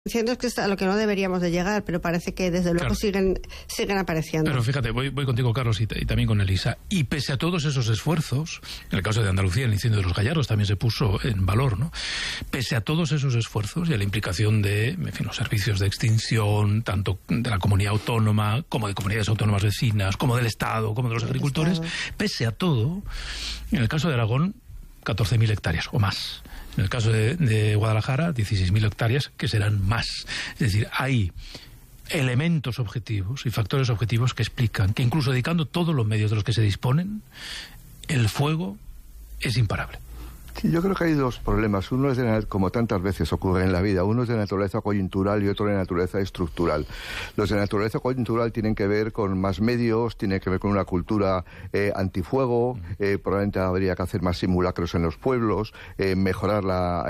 Diciendo que es a lo que no deberíamos de llegar, pero parece que desde luego siguen apareciendo. Pero fíjate, voy contigo, Carlos, y también con Elisa. Y pese a todos esos esfuerzos, en el caso de Andalucía, el incendio de los Gallardos también se puso en valor, ¿no? Pese a todos esos esfuerzos y a la implicación de, los servicios de extinción, tanto de la comunidad autónoma, como de comunidades autónomas vecinas, como del Estado, como de los agricultores, pese a todo, en el caso de Aragón, 14.000 hectáreas o más. En el caso de Guadalajara, 16.000 hectáreas, que serán más. Es decir, hay elementos objetivos y factores objetivos que explican que incluso dedicando todos los medios de los que se disponen, el fuego es imparable. Sí, yo creo que hay dos problemas. Uno es, como tantas veces ocurre en la vida, uno es de naturaleza coyuntural y otro de naturaleza estructural. Los de naturaleza coyuntural tienen que ver con más medios, tienen que ver con una cultura antifuego, probablemente habría que hacer más simulacros en los pueblos, mejorar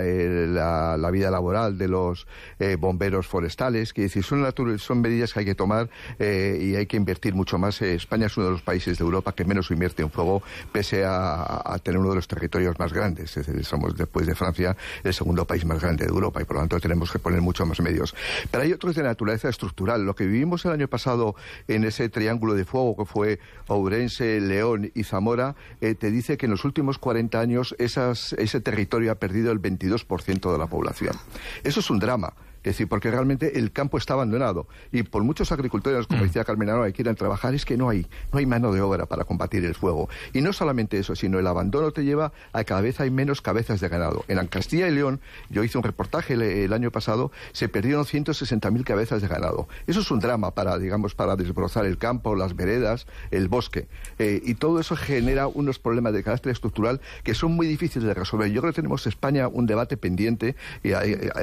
la vida laboral de los bomberos forestales, que decir, son medidas que hay que tomar y hay que invertir mucho más. España es uno de los países de Europa que menos invierte en fuego, pese a tener uno de los territorios más grandes. Es decir, somos, después de Francia, el segundo país más grande de Europa y por lo tanto tenemos que poner mucho más medios. Pero hay otros de naturaleza estructural. Lo que vivimos el año pasado en ese triángulo de fuego que fue Ourense, León y Zamora, te dice que en los últimos 40 años ese territorio ha perdido el 22% de la población. Eso es un drama. Es decir, porque realmente el campo está abandonado y por muchos agricultores, como decía Carmen Arana, que quieran trabajar, es que no hay mano de obra para combatir el fuego. Y no solamente eso, sino el abandono te lleva a que cada vez hay menos cabezas de ganado. En Castilla y León, yo hice un reportaje el año pasado, se perdieron 160.000 cabezas de ganado. Eso es un drama para desbrozar el campo, las veredas, el bosque. Y todo eso genera unos problemas de carácter estructural que son muy difíciles de resolver. Yo creo que tenemos en España un debate pendiente y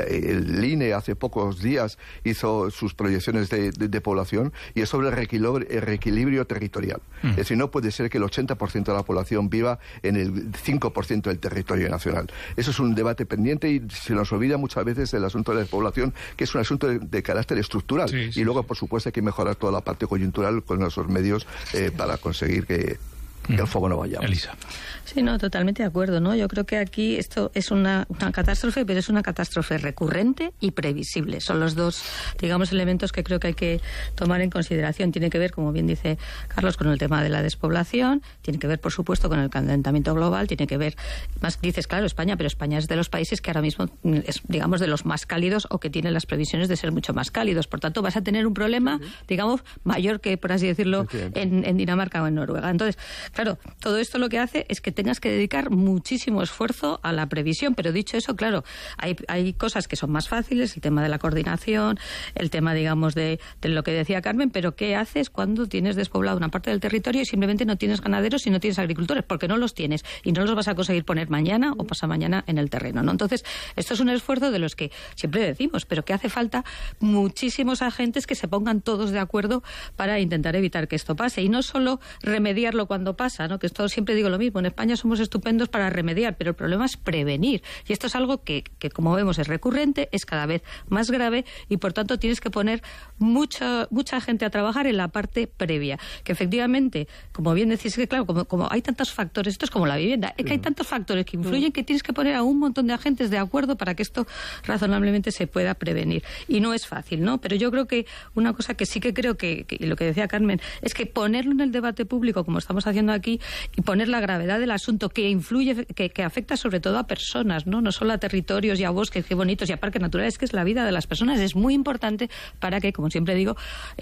el INE hace pocos días hizo sus proyecciones de población y es sobre el reequilibrio territorial. Es decir, no puede ser que el 80% de la población viva en el 5% del territorio nacional. Eso es un debate pendiente y se nos olvida muchas veces el asunto de la población, que es un asunto de carácter estructural. Y luego, por supuesto, hay que mejorar toda la parte coyuntural con esos medios para conseguir que el fuego no vaya. Elisa. Sí, no, totalmente de acuerdo, ¿no? Yo creo que aquí esto es una catástrofe, pero es una catástrofe recurrente y previsible. Son los dos, digamos, elementos que creo que hay que tomar en consideración. Tiene que ver, como bien dice Carlos, con el tema de la despoblación, tiene que ver, por supuesto, con el calentamiento global, tiene que ver, más dices, claro, España, pero España es de los países que ahora mismo es, digamos, de los más cálidos o que tienen las previsiones de ser mucho más cálidos. Por tanto, vas a tener un problema, digamos, mayor que, por así decirlo, en Dinamarca o en Noruega. Entonces, claro, todo esto lo que hace es que tengas que dedicar muchísimo esfuerzo a la previsión, pero dicho eso, claro, hay cosas que son más fáciles, el tema de la coordinación, el tema, digamos, de lo que decía Carmen, pero ¿qué haces cuando tienes despoblado una parte del territorio y simplemente no tienes ganaderos y no tienes agricultores? Porque no los tienes y no los vas a conseguir poner mañana o pasamañana en el terreno, ¿no? Entonces, esto es un esfuerzo de los que siempre decimos, pero que hace falta muchísimos agentes que se pongan todos de acuerdo para intentar evitar que esto pase y no solo remediarlo cuando pasa, ¿no? Que esto siempre digo lo mismo, en España somos estupendos para remediar, pero el problema es prevenir. Y esto es algo que como vemos, es recurrente, es cada vez más grave y, por tanto, tienes que poner mucha gente a trabajar en la parte previa. Que, efectivamente, como bien decís, que claro, como hay tantos factores, esto es como la vivienda, es que hay tantos factores que influyen que tienes que poner a un montón de agentes de acuerdo para que esto razonablemente se pueda prevenir. Y no es fácil, ¿no? Pero yo creo que una cosa que sí que creo que lo que decía Carmen, es que ponerlo en el debate público, como estamos haciendo aquí, y poner la gravedad del asunto que influye, que afecta sobre todo a personas, no solo a territorios y a bosques, qué bonitos, y a parques naturales, que es la vida de las personas, es muy importante para que, como siempre digo,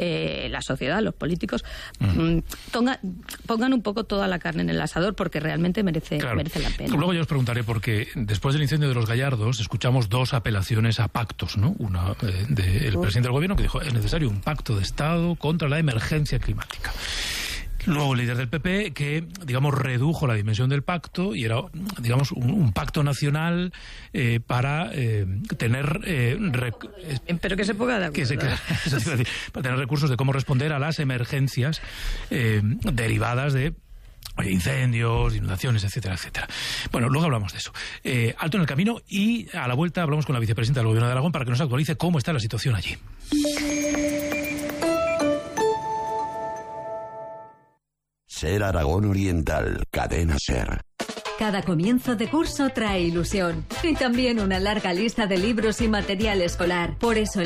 la sociedad, los políticos, pongan un poco toda la carne en el asador, porque realmente merece la pena. Luego yo os preguntaré, porque después del incendio de los Gallardos escuchamos dos apelaciones a pactos, ¿no? Una del presidente del gobierno, que dijo es necesario un pacto de Estado contra la emergencia climática. Luego el líder del PP que, digamos, redujo la dimensión del pacto y era, digamos, un pacto nacional para tener... pero que se ponga de acuerdo. Para tener recursos de cómo responder a las emergencias derivadas de incendios, inundaciones, etcétera, etcétera. Bueno, luego hablamos de eso. Alto en el camino y a la vuelta hablamos con la vicepresidenta del Gobierno de Aragón para que nos actualice cómo está la situación allí. Ser Aragón Oriental, Cadena Ser. Cada comienzo de curso trae ilusión y también una larga lista de libros y material escolar. Por eso